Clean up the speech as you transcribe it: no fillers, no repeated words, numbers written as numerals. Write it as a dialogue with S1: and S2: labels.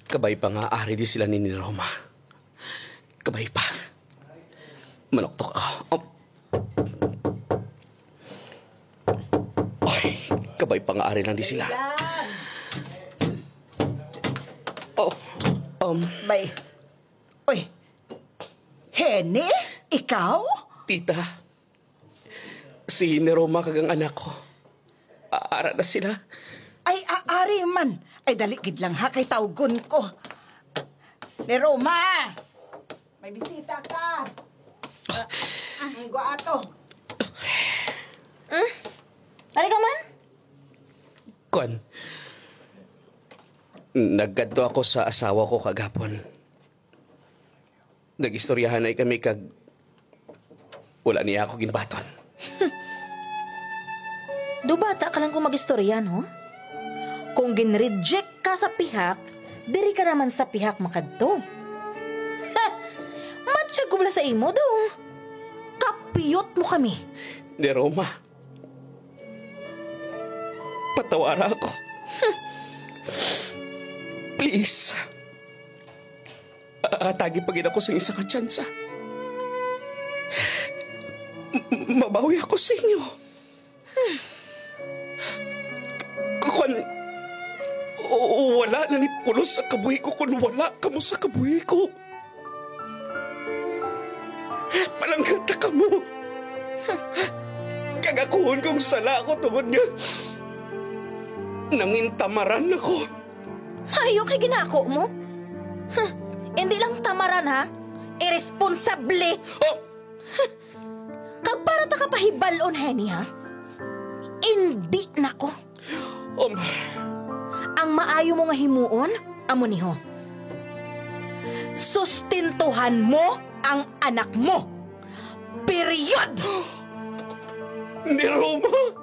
S1: Kabay pa nga ari di sila ni Roma. Kabay pa. Manoktok ako. Oh. Ay, kabay pa nga ari lang di sila. Oh,
S2: Bay. Uy. Henny? Ikaw?
S1: tita. Si Roma kagang anak ko. Aara na sila.
S2: Ay, aari man. Ay, daligid lang ha, kay tawgon ko. Ni Roma! May bisita ka. Ang ato.
S3: Halika man.
S1: Kon. Naggadto ako sa asawa ko kagapon. Nagistoryahan ay kami kag wala niya ako ginbaton.
S3: Do bata ka lang kung mag-istorya, no? Kung gin-reject ka sa pihak, diri ka naman sa pihak makadto. Ha! Matsyag gubla sa imo, do. Kapiyot mo kami.
S1: Ni Roma. Patawara ako. Please. Atagi pagin ako sa isa ka tsansa. Mabawi ako sa inyo. Kung wala na ni pulos sa kabuhi ko, kung wala ka mo sa kabuhi ko. Palanggata ka mo. Kagakuhon kong sala ako tungod nga. Nangintamaran ako.
S3: Ayaw kay ginako mo? Huh, hindi lang tamaran, ha? Irresponsable.
S1: Oh,
S3: Kag para ta ka pahibalon, Henny, ha? Hindi nako. Ang maayo mo nga himuon, amo niho. Sustentuhan mo ang anak mo. Period!
S1: ni Roma.